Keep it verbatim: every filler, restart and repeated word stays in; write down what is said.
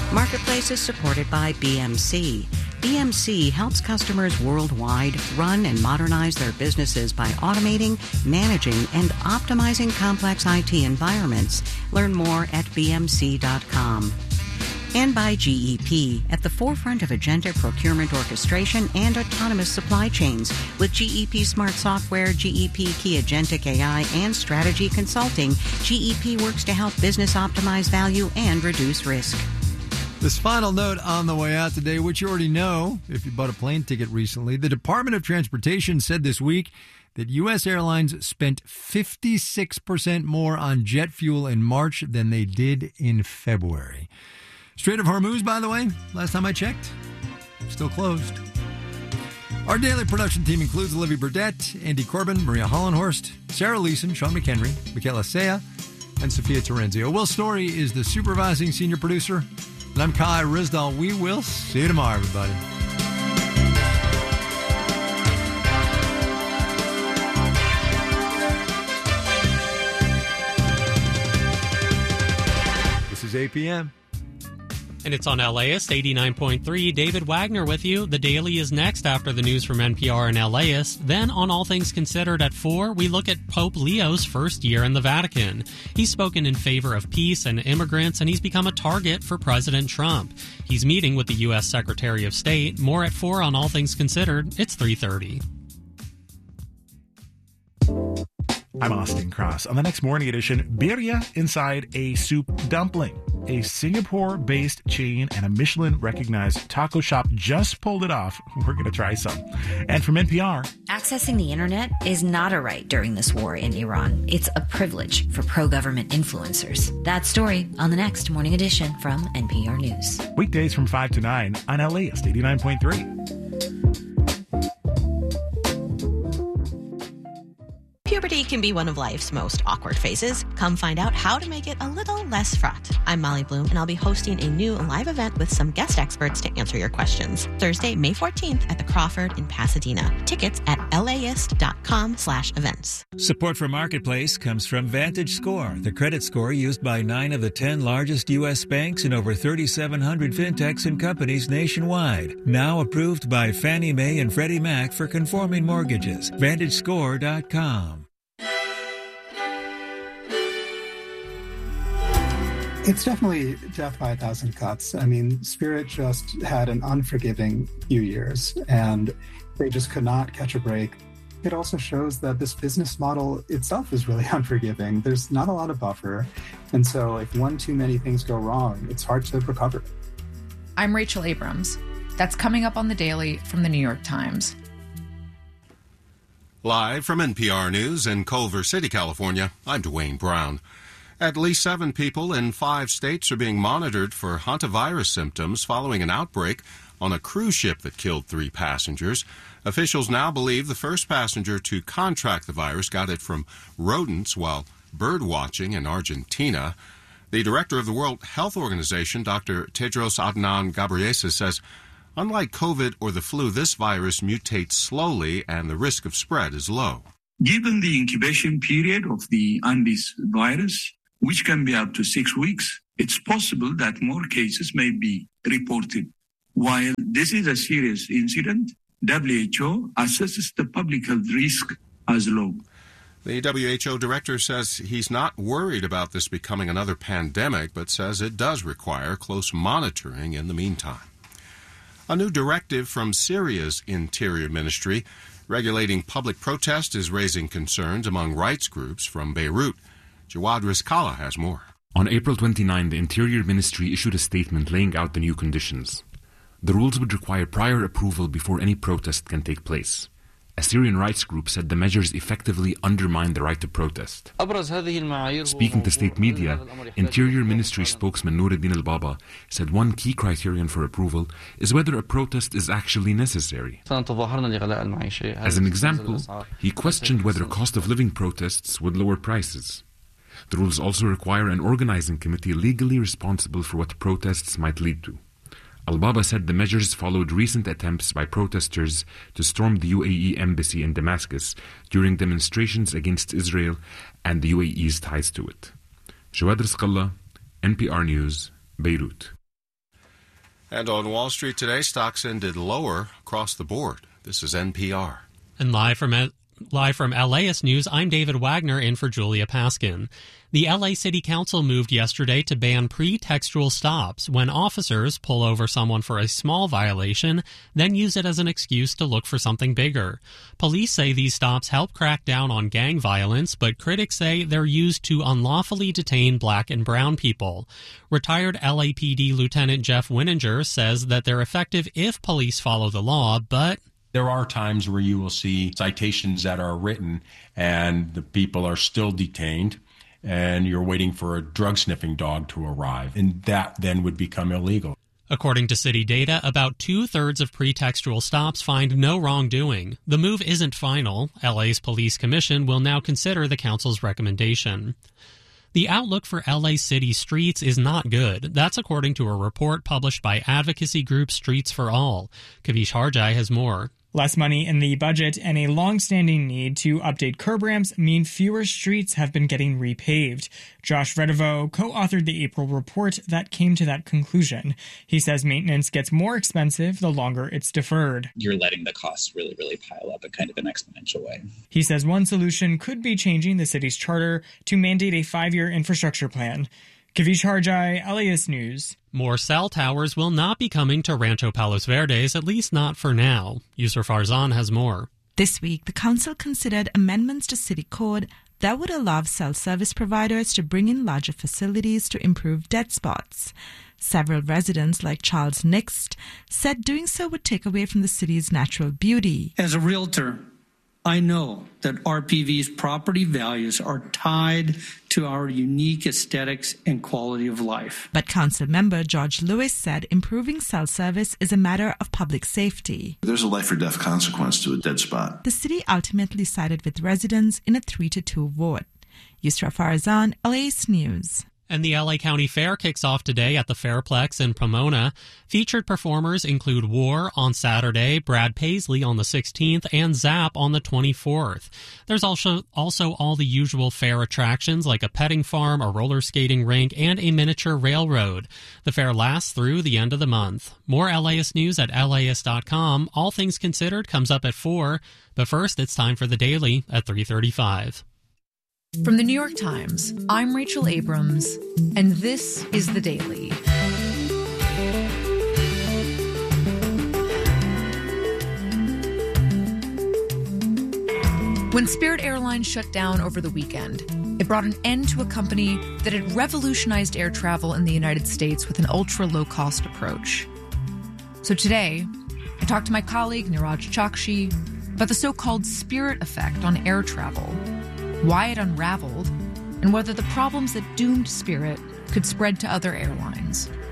Marketplace is supported by B M C. B M C helps customers worldwide run and modernize their businesses by automating, managing, and optimizing complex I T environments. Learn more at b m c dot com. And by G E P, at the forefront of agentic procurement orchestration and autonomous supply chains. With G E P Smart Software, G E P Key Agentic A I, and Strategy Consulting, G E P works to help business optimize value and reduce risk. This final note on the way out today, which you already know if you bought a plane ticket recently, the Department of Transportation said this week that U S airlines spent fifty-six percent more on jet fuel in March than they did in February. Strait of Hormuz, by the way, last time I checked, still closed. Our daily production team includes Olivia Burdett, Andy Corbin, Maria Hollenhorst, Sarah Leeson, Sean McHenry, Michaela Sea, and Sophia Terenzio. Will Story is the supervising senior producer. And I'm Kai Rizdal. We will see you tomorrow, everybody. This is A P M. And it's on L A ist eighty-nine point three. David Wagner with you. The Daily is next after the news from N P R and L A ist. Then on All Things Considered at four, we look at Pope Leo's first year in the Vatican. He's spoken in favor of peace and immigrants, and he's become a target for President Trump. He's meeting with the U S Secretary of State. More at four on All Things Considered. It's three thirty. I'm Austin Cross. On the next morning edition, birria inside a soup dumpling. A Singapore-based chain and a Michelin-recognized taco shop just pulled it off. We're going to try some. And from N P R... Accessing the internet is not a right during this war in Iran. It's a privilege for pro-government influencers. That story on the next morning edition from N P R News. Weekdays from five to nine on L A ist eighty-nine point three. Puberty can be one of life's most awkward phases. Come find out how to make it a little less fraught. I'm Molly Bloom, and I'll be hosting a new live event with some guest experts to answer your questions. Thursday, May fourteenth at the Crawford in Pasadena. Tickets at laist.com slash events. Support for Marketplace comes from VantageScore, the credit score used by nine of the ten largest U S banks and over thirty-seven hundred fintechs and companies nationwide. Now approved by Fannie Mae and Freddie Mac for conforming mortgages. Vantage Score dot com. It's definitely death by a thousand cuts. I mean, Spirit just had an unforgiving few years, and they just could not catch a break. It also shows that this business model itself is really unforgiving. There's not a lot of buffer, and so if one too many things go wrong, it's hard to recover. I'm Rachel Abrams. That's coming up on The Daily from the New York Times. Live from N P R News in Culver City, California, I'm Dwayne Brown. At least seven people in five states are being monitored for hantavirus symptoms following an outbreak on a cruise ship that killed three passengers. Officials now believe the first passenger to contract the virus got it from rodents while bird watching in Argentina. The director of the World Health Organization, Doctor Tedros Adhanom Ghebreyesus, says, unlike COVID or the flu, this virus mutates slowly and the risk of spread is low. Given the incubation period of the Andes virus, which can be up to six weeks, it's possible that more cases may be reported. While this is a serious incident, W H O assesses the public health risk as low. The W H O director says he's not worried about this becoming another pandemic, but says it does require close monitoring in the meantime. A new directive from Syria's Interior Ministry regulating public protest is raising concerns among rights groups from Beirut. Jawad Rizkallah has more. On April twenty-ninth, the Interior Ministry issued a statement laying out the new conditions. The rules would require prior approval before any protest can take place. A Syrian rights group said the measures effectively undermine the right to protest. Speaking to state media, Interior Ministry spokesman Nuruddin al-Baba said one key criterion for approval is whether a protest is actually necessary. As an example, he questioned whether cost of living protests would lower prices. The rules also require an organizing committee legally responsible for what protests might lead to. Al-Baba said the measures followed recent attempts by protesters to storm the U A E embassy in Damascus during demonstrations against Israel and the U A E's ties to it. Jawad Rizkallah, N P R News, Beirut. And on Wall Street today, stocks ended lower across the board. This is N P R. And live from live from LAist News, I'm David Wagner in for Julia Paskin. The L A City Council moved yesterday to ban pretextual stops when officers pull over someone for a small violation, then use it as an excuse to look for something bigger. Police say these stops help crack down on gang violence, but critics say they're used to unlawfully detain black and brown people. Retired L A P D Lieutenant Jeff Winninger says that they're effective if police follow the law, but there are times where you will see citations that are written and the people are still detained and you're waiting for a drug-sniffing dog to arrive, and that then would become illegal. According to city data, about two-thirds of pretextual stops find no wrongdoing. The move isn't final. L A's Police Commission will now consider the council's recommendation. The outlook for L A city streets is not good. That's according to a report published by advocacy group Streets for All. Kavish Harjai has more. Less money in the budget and a long-standing need to update curb ramps mean fewer streets have been getting repaved. Josh Redivo co-authored the April report that came to that conclusion. He says maintenance gets more expensive the longer it's deferred. You're letting the costs really, really pile up in kind of an exponential way. He says one solution could be changing the city's charter to mandate a five-year infrastructure plan. Kavish Harjai, LAist News. More cell towers will not be coming to Rancho Palos Verdes, at least not for now. Yusra Farzan has more. This week, the council considered amendments to city code that would allow cell service providers to bring in larger facilities to improve dead spots. Several residents, like Charles Nixt, said doing so would take away from the city's natural beauty. As a realtor, I know that R P V's property values are tied to our unique aesthetics and quality of life. But council member George Lewis said improving cell service is a matter of public safety. There's a life or death consequence to a dead spot. The city ultimately sided with residents in a three to two vote. Yusra Farzan, LAist News. And the L A County Fair kicks off today at the Fairplex in Pomona. Featured performers include War on Saturday, Brad Paisley on the sixteenth, and Zapp on the twenty-fourth. There's also also all the usual fair attractions like a petting farm, a roller skating rink, and a miniature railroad. The fair lasts through the end of the month. More LAist news at L Aist dot com. All Things Considered comes up at four, but first it's time for the Daily at three thirty-five. From the New York Times, I'm Rachel Abrams, and this is The Daily. When Spirit Airlines shut down over the weekend, it brought an end to a company that had revolutionized air travel in the United States with an ultra-low-cost approach. So today, I talked to my colleague Niraj Chakshi about the so-called Spirit effect on air travel, why it unraveled, and whether the problems that doomed Spirit could spread to other airlines.